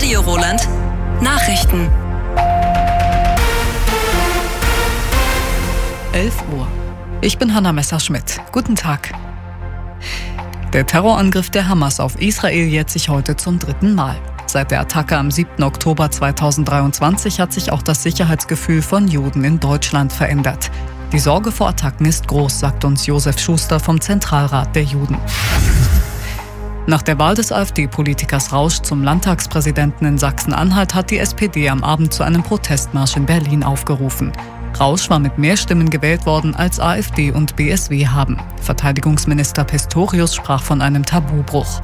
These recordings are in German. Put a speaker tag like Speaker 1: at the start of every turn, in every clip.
Speaker 1: Radio Roland Nachrichten.
Speaker 2: 11 Uhr. Ich bin Hanna Messerschmidt. Guten Tag. Der Terrorangriff der Hamas auf Israel jährt sich heute zum 3. Mal. Seit der Attacke am 7. Oktober 2023 hat sich auch das Sicherheitsgefühl von Juden in Deutschland verändert. Die Sorge vor Attacken ist groß, sagt uns Josef Schuster vom Zentralrat der Juden. Nach der Wahl des AfD-Politikers Rausch zum Landtagspräsidenten in Sachsen-Anhalt hat die SPD am Abend zu einem Protestmarsch in Berlin aufgerufen. Rausch war mit mehr Stimmen gewählt worden, als AfD und BSW haben. Verteidigungsminister Pistorius sprach von einem Tabubruch.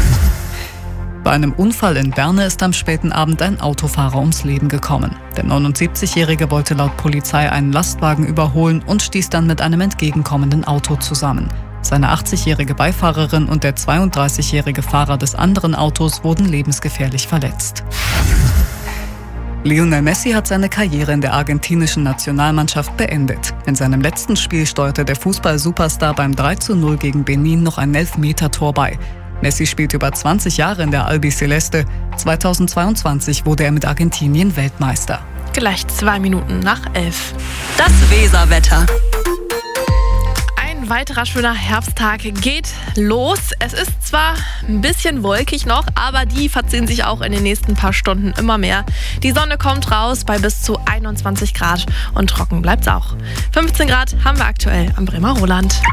Speaker 2: Bei einem Unfall in Berne ist am späten Abend ein Autofahrer ums Leben gekommen. Der 79-Jährige wollte laut Polizei einen Lastwagen überholen und stieß dann mit einem entgegenkommenden Auto zusammen. Seine 80-jährige Beifahrerin und der 32-jährige Fahrer des anderen Autos wurden lebensgefährlich verletzt. Lionel Messi hat seine Karriere in der argentinischen Nationalmannschaft beendet. In seinem letzten Spiel steuerte der Fußball-Superstar beim 3:0 gegen Benin noch ein Elfmeter-Tor bei. Messi spielt über 20 Jahre in der Albiceleste. 2022 wurde er mit Argentinien Weltmeister.
Speaker 3: Gleich 2 Minuten nach 11.
Speaker 1: Das Weserwetter.
Speaker 3: Ein weiterer schöner Herbsttag geht los. Es ist zwar ein bisschen wolkig noch, aber die verziehen sich auch in den nächsten paar Stunden immer mehr. Die Sonne kommt raus bei bis zu 21 Grad und trocken bleibt's auch. 15 Grad haben wir aktuell am Bremer Roland.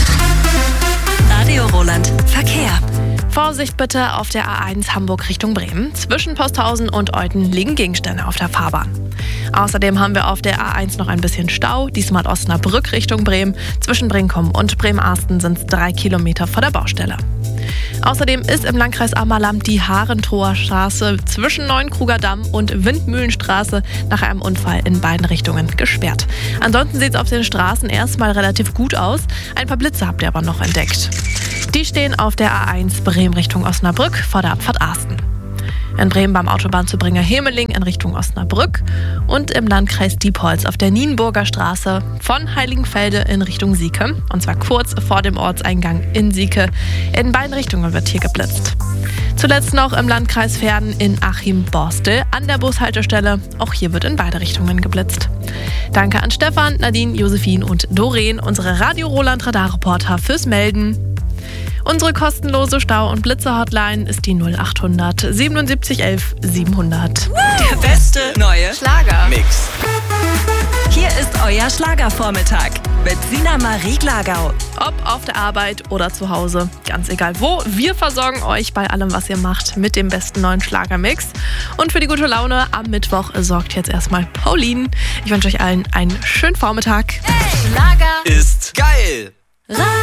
Speaker 1: Radio Roland Verkehr.
Speaker 3: Vorsicht bitte auf der A1 Hamburg Richtung Bremen. Zwischen Posthausen und Euten liegen Gegenstände auf der Fahrbahn. Außerdem haben wir auf der A1 noch ein bisschen Stau, diesmal Osnabrück Richtung Bremen. Zwischen Brinkum und Bremerhaven sind es 3 Kilometer vor der Baustelle. Außerdem ist im Landkreis Ammerland die Harentower Straße zwischen Neuenkruger Damm und Windmühlenstraße nach einem Unfall in beiden Richtungen gesperrt. Ansonsten sieht es auf den Straßen erstmal relativ gut aus. Ein paar Blitze habt ihr aber noch entdeckt. Die stehen auf der A1 Bremen Richtung Osnabrück vor der Abfahrt Asten. In Bremen beim Autobahnzubringer Hemeling in Richtung Osnabrück und im Landkreis Diepholz auf der Nienburger Straße von Heiligenfelde in Richtung Sieke, und zwar kurz vor dem Ortseingang in Sieke. In beiden Richtungen wird hier geblitzt. Zuletzt noch im Landkreis Verden in Achim-Borstel an der Bushaltestelle. Auch hier wird in beide Richtungen geblitzt. Danke an Stefan, Nadine, Josephine und Doreen, unsere Radio Roland Radarreporter, fürs Melden. Unsere kostenlose Stau- und Blitze-Hotline ist die 0800 77 11 700.
Speaker 1: Der beste neue Schlagermix. Hier ist euer Schlagervormittag mit Sina Marie Glagau.
Speaker 3: Ob auf der Arbeit oder zu Hause, ganz egal wo, wir versorgen euch bei allem, was ihr macht, mit dem besten neuen Schlagermix. Und für die gute Laune am Mittwoch sorgt jetzt erstmal Pauline. Ich wünsche euch allen einen schönen Vormittag.
Speaker 1: Hey, Schlager
Speaker 4: ist geil!